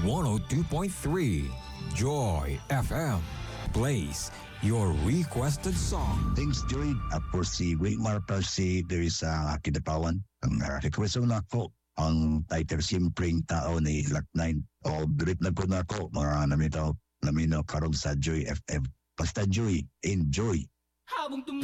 102.3 Joy FM plays your requested song. Thanks, Joy. For si Wilmar Parsi, there is Kidapawan. Ang request na ko, ang title Simpleng Tao ni Laknine. O, drip na ko na ko, mga namino karon sa Joy FM. Basta Joy, enjoy. Habang